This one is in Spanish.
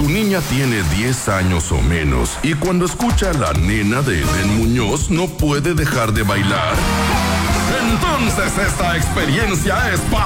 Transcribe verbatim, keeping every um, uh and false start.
tu niña tiene diez años o menos y cuando escucha a la nena de Eden Muñoz no puede dejar de bailar, entonces esta experiencia es para